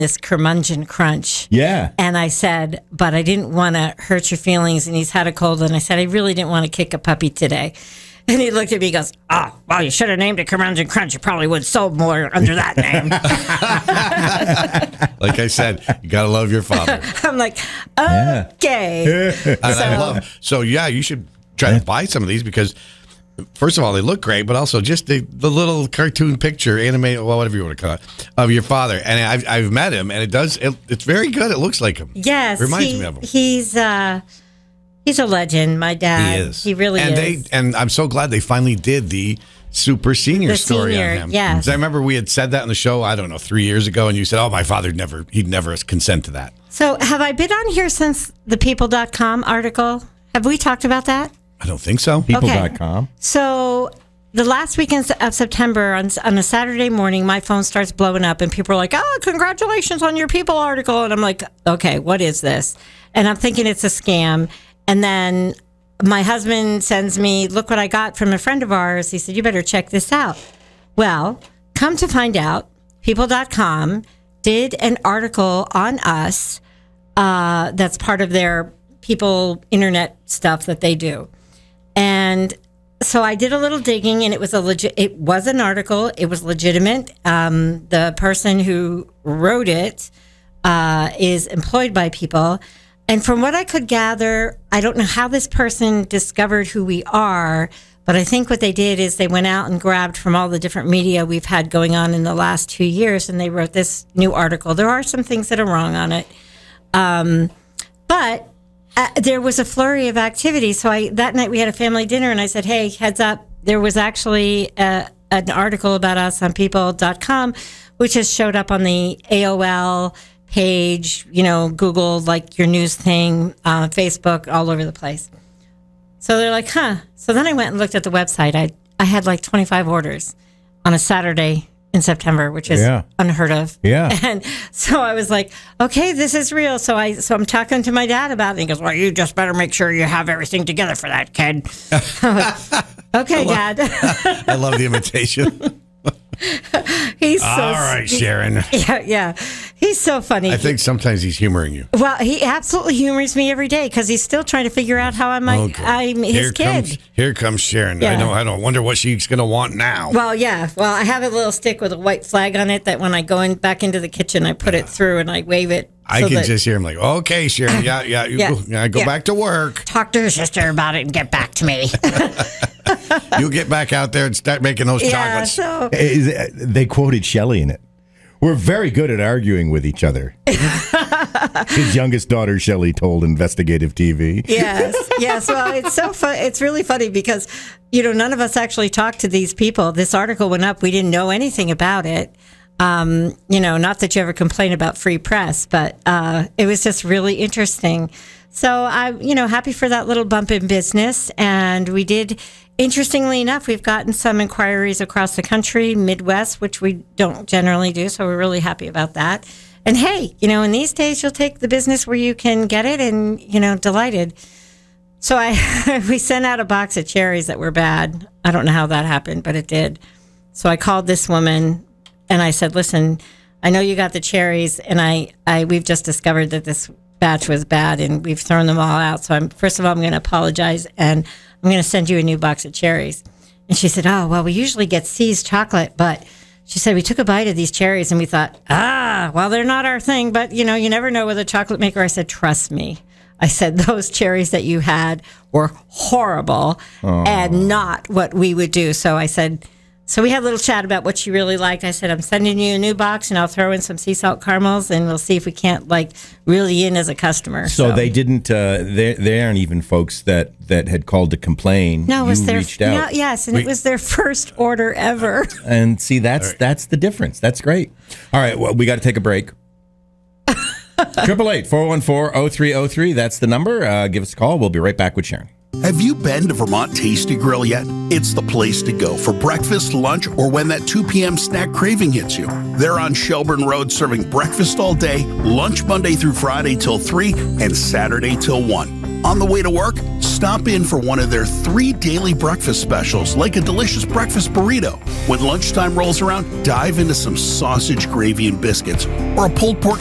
this curmudgeon crunch. Yeah. And I said, but I didn't want to hurt your feelings. And he's had a cold. And I said, I really didn't want to kick a puppy today. And he looked at me and goes, oh, well, you should have named it Curmudgeon Crunch. You probably would have sold more under that name. Like I said, you got to love your father. I'm like, okay. You should try to buy some of these because, first of all, they look great, but also just the little cartoon picture, animated, well, whatever you want to call it, of your father. And I've met him, and it's very good. It looks like him. Yes. It reminds me of him. He's a legend, my dad. He is. He really is. And I'm so glad they finally did the super senior story on him. Yes. I remember we had said that on the show, I don't know, 3 years ago, and you said, oh, my father he'd never consent to that. So have I been on here since the People.com article? Have we talked about that? I don't think so. People.com. So the last weekend of September, on a Saturday morning, my phone starts blowing up, and people are like, oh, congratulations on your People article. And I'm like, okay, what is this? And I'm thinking it's a scam. And then my husband sends me, look what I got from a friend of ours. He said, you better check this out. Well, come to find out, People.com did an article on us that's part of their People internet stuff that they do. And so I did a little digging, and it was an article. It was legitimate. The person who wrote it is employed by People. And from what I could gather, I don't know how this person discovered who we are, but I think what they did is they went out and grabbed from all the different media we've had going on in the last 2 years, and they wrote this new article. There are some things that are wrong on it. But there was a flurry of activity. So that night we had a family dinner, and I said, hey, heads up, there was actually an article about us on People.com, which has showed up on the AOL page, Google, like your news thing, Facebook, all over the place. So they're like, huh. So then I went and looked at the website. I had like 25 orders on a Saturday in September, which is unheard of. Yeah. And so I was like, okay, this is real. So I'm talking to my dad about it. He goes, well, you just better make sure you have everything together for that, kid. Okay, Dad. I love the imitation. He's so all right, Sharon. Yeah. He's so funny. I think sometimes he's humoring you. Well, he absolutely humors me every day because he's still trying to figure out how I'm his kid. Here comes Sharon. Yeah. I don't wonder what she's going to want now. Well, yeah. Well, I have a little stick with a white flag on it that when I go back into the kitchen, I put it through and I wave it. I can just hear him like, okay, Sharon, go back to work. Talk to your sister about it and get back to me. You get back out there and start making those chocolates. So they quoted Shelley in it. We're very good at arguing with each other. His youngest daughter, Shelley, told Investigative TV. Yes. Well, it's so fun. It's really funny because, none of us actually talked to these people. This article went up. We didn't know anything about it. Not that you ever complain about free press, but it was just really interesting. So I'm, happy for that little bump in business. And we did, interestingly enough, we've gotten some inquiries across the country, Midwest, which we don't generally do. So we're really happy about that. And hey, in these days, you'll take the business where you can get it and, delighted. So we sent out a box of cherries that were bad. I don't know how that happened, but it did. So I called this woman and I said, listen, I know you got the cherries and we've just discovered that this batch was bad and we've thrown them all out. So first of all, I'm going to apologize and I'm going to send you a new box of cherries. And she said, oh, well, we usually get See's chocolate, but she said, we took a bite of these cherries and we thought, well, they're not our thing, but you never know with a chocolate maker. I said, trust me. I said, those cherries that you had were horrible and not what we would do. So I said, so we had a little chat about what she really liked. I said, I'm sending you a new box and I'll throw in some sea salt caramels and we'll see if we can't reel you in as a customer. So they didn't, there aren't even folks that had called to complain. No, it was reached out. No, yes, and it was their first order ever. And see, that's the difference. That's great. All right, well, we got to take a break. 888-414-0303. That's the number. Give us a call. We'll be right back with Sharon. Have you been to Vermont Tasty Grill yet? It's the place to go for breakfast, lunch, or when that 2 p.m. snack craving hits you. They're on Shelburne Road serving breakfast all day, lunch Monday through Friday till 3, and Saturday till 1. On the way to work, stop in for one of their 3 daily breakfast specials, like a delicious breakfast burrito. When lunchtime rolls around, dive into some sausage, gravy, and biscuits, or a pulled pork